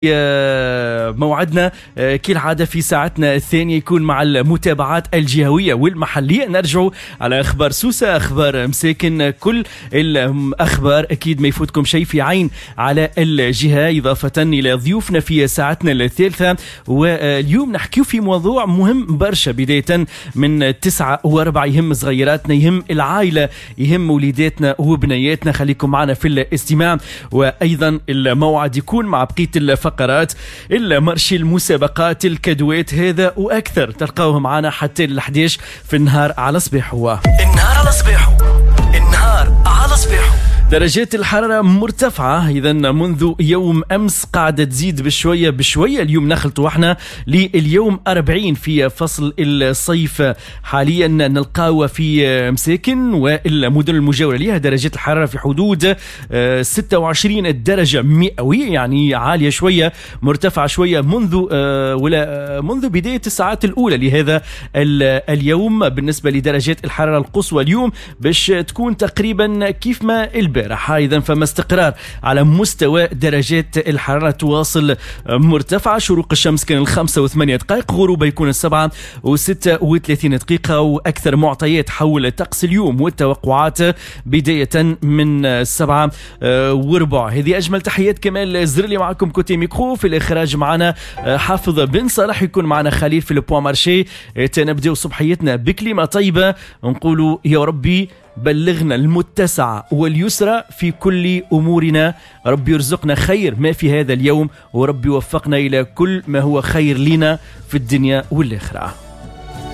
موعدنا كالعادة في ساعتنا الثانية يكون مع المتابعات الجهوية والمحلية. نرجع على أخبار سوسة، أخبار مساكن، كل الأخبار أكيد ما يفوتكم شيء في عين على الجهة، إضافة إلى ضيوفنا في ساعتنا الثالثة. واليوم نحكي في موضوع مهم برشا، بداية من 9:04 يهم صغيراتنا، يهم العائلة، يهم وليداتنا وبنياتنا. خليكم معنا في الاستماع. وأيضا الموعد يكون مع بقية الفقرات، المرشي، المسابقات، الكدوات، هذا وأكثر تلقاوه معنا حتى ال11 في النهار على صباح. هو النهار على صباحه، النهار على صباحه. درجات الحرارة مرتفعة إذا منذ يوم أمس، قاعدة تزيد بشوية بشوية. اليوم نخلطوا احنا لليوم 40 في فصل الصيف. حاليا نلقاو في مساكن والمدن المجاورة لها درجات الحرارة في حدود 26 درجة مئوية، يعني عالية شوية، مرتفعة شوية منذ بداية الساعات الأولى لهذا اليوم. بالنسبة لدرجات الحرارة القصوى اليوم باش تكون تقريبا كيف ما البارح. إذا فما استقرار على مستوى درجات الحرارة، تواصل مرتفعة. شروق الشمس كان 5 و8 دقائق، غروبه يكون 7 و36 دقيقة. وأكثر معطيات حول طقس اليوم والتوقعات بداية من 7:04. هذه أجمل تحيات كمال الزرلي معكم كوتي ميكرو، في الإخراج معنا حافظ بن صالح، يكون معنا خليل في البوان مارشي. تنبدأ صبحيتنا بكلمة طيبة، نقولوا يا ربي بلغنا المتسع واليسرى في كل أمورنا. ربي يرزقنا خير ما في هذا اليوم، وربي يوفقنا إلى كل ما هو خير لنا في الدنيا والآخرة.